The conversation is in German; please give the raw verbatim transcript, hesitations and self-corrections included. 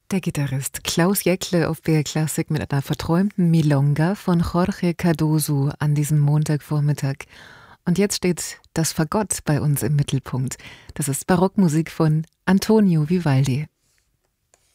Der Gitarrist Klaus Jäckle auf B R Classic mit einer verträumten Milonga von Jorge Cardoso an diesem Montagvormittag. Und jetzt steht das Fagott bei uns im Mittelpunkt. Das ist Barockmusik von Antonio Vivaldi.